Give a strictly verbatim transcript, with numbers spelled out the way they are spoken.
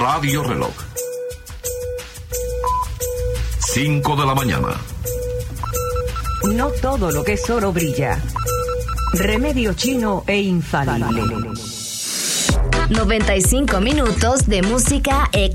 Radio Reloj. cinco de la mañana. No todo lo que es oro brilla. Remedio chino e infalible. noventa y cinco minutos de música ex